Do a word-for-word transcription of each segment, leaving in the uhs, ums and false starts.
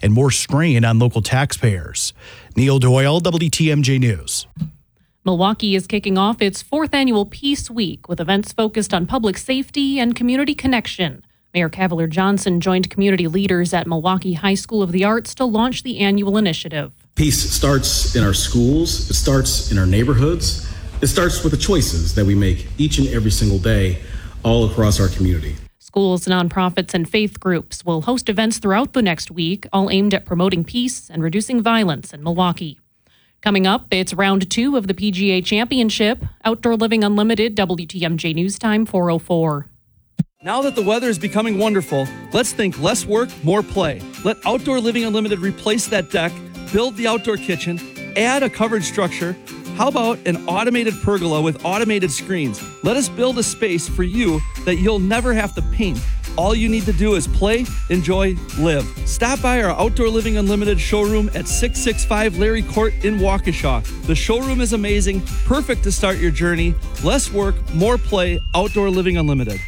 and more strain on local taxpayers. Neil Doyle, W T M J News. Milwaukee is kicking off its fourth annual Peace Week with events focused on public safety and community connection. Mayor Cavalier Johnson joined community leaders at Milwaukee High School of the Arts to launch the annual initiative. Peace starts in our schools, it starts in our neighborhoods, it starts with the choices that we make each and every single day all across our community. Schools, nonprofits, and faith groups will host events throughout the next week, all aimed at promoting peace and reducing violence in Milwaukee. Coming up, it's round two of the P G A Championship. Outdoor Living Unlimited, W T M J News Time, four oh four. Now that the weather is becoming wonderful, let's think less work, more play. Let Outdoor Living Unlimited replace that deck, build the outdoor kitchen, add a covered structure. How about an automated pergola with automated screens? Let us build a space for you that you'll never have to paint. All you need to do is play, enjoy, live. Stop by our Outdoor Living Unlimited showroom at six sixty-five Larry Court in Waukesha. The showroom is amazing, perfect to start your journey. Less work, more play, Outdoor Living Unlimited.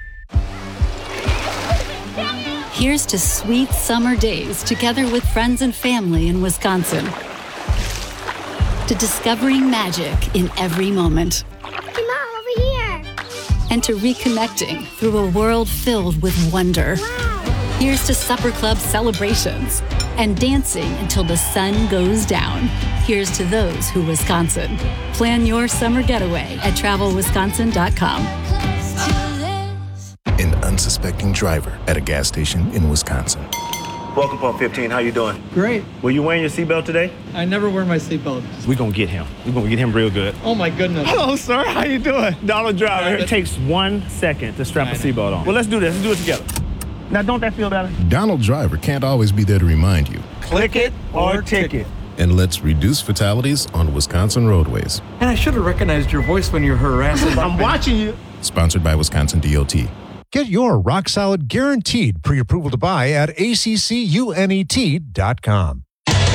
Here's to sweet summer days together with friends and family in Wisconsin. To discovering magic in every moment. Hey, Mom, over here. And to reconnecting through a world filled with wonder. Wow. Here's to supper club celebrations and dancing until the sun goes down. Here's to those who Wisconsin. Plan your summer getaway at travel wisconsin dot com. An unsuspecting driver at a gas station in Wisconsin. Welcome, Pump fifteen. How you doing? Great. Were you wearing your seatbelt today? I never wear my seatbelt. We're going to get him. We're going to get him real good. Oh, my goodness. Hello, sir. How you doing? Donald Driver. It takes one second to strap a seatbelt on. Well, let's do this. Let's do it together. Now, don't that feel better? Donald Driver can't always be there to remind you. Click it or ticket. And let's reduce fatalities on Wisconsin roadways. And I should have recognized your voice when you're harassing. I'm watching you. Sponsored by Wisconsin D O T. Get your rock solid guaranteed pre-approval to buy at A C C U N E T dot com.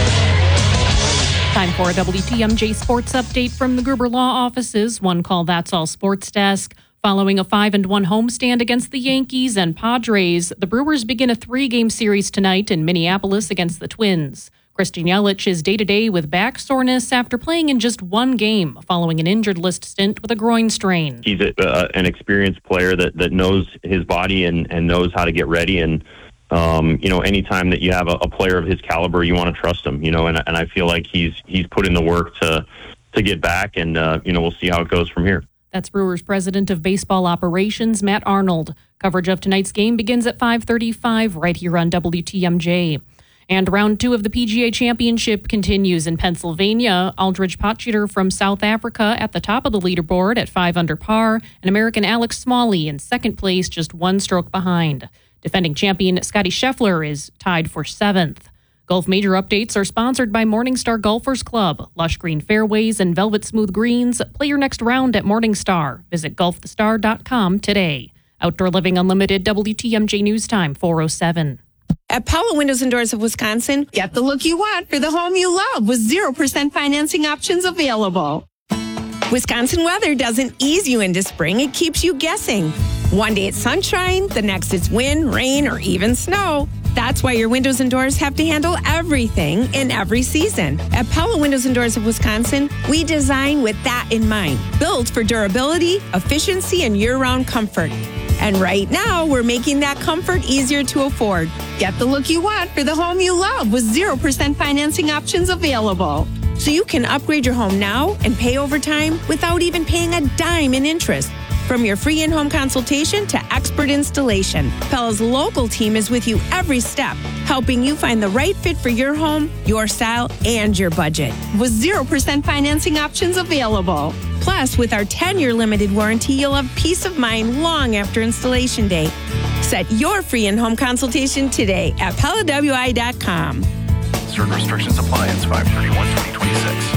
Time for a W T M J Sports update from the Gruber Law Offices. One call, That's All Sports Desk. Following a five and one homestand against the Yankees and Padres, the Brewers begin a three-game series tonight in Minneapolis against the Twins. Christian Yelich is day-to-day with back soreness after playing in just one game following an injured list stint with a groin strain. He's a, uh, an experienced player that, that knows his body and, and knows how to get ready. And, um, you know, anytime that you have a, a player of his caliber, you want to trust him, you know, and, and I feel like he's he's put in the work to, to get back, and, uh, you know, we'll see how it goes from here. That's Brewers President of Baseball Operations, Matt Arnold. Coverage of tonight's game begins at five thirty-five right here on W T M J. And round two of the P G A Championship continues in Pennsylvania. Aldridge Potgieter from South Africa at the top of the leaderboard at five under par, and American Alex Smalley in second place, just one stroke behind. Defending champion Scotty Scheffler is tied for seventh. Golf Major updates are sponsored by Morningstar Golfers Club. Lush green fairways and velvet smooth greens. Play your next round at Morningstar. Visit golf the star dot com today. Outdoor Living Unlimited, W T M J News Time, four oh seven. At Pella Windows and Doors of Wisconsin, get the look you want for the home you love with zero percent financing options available. Wisconsin weather doesn't ease you into spring, it keeps you guessing. One day it's sunshine, the next it's wind, rain, or even snow. That's why your windows and doors have to handle everything in every season. At Pella Windows and Doors of Wisconsin, we design with that in mind. Built for durability, efficiency, and year-round comfort. And right now, we're making that comfort easier to afford. Get the look you want for the home you love with zero percent financing options available. So you can upgrade your home now and pay over time without even paying a dime in interest. From your free in-home consultation to expert installation, Pella's local team is with you every step, helping you find the right fit for your home, your style, and your budget. With zero percent financing options available. Plus, with our ten-year limited warranty, you'll have peace of mind long after installation day. Set your free in-home consultation today at Pella W I dot com. Certain restrictions apply. It's five thirty-one twenty twenty-six.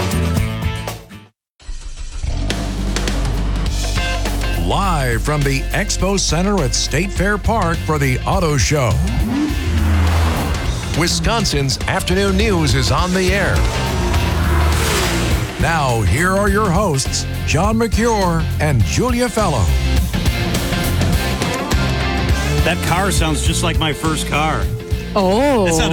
Live from the Expo Center at State Fair Park for the Auto Show. Wisconsin's afternoon news is on the air. Now, here are your hosts, John McCure and Julia Fellow. That car sounds just like my first car. Oh. That sounded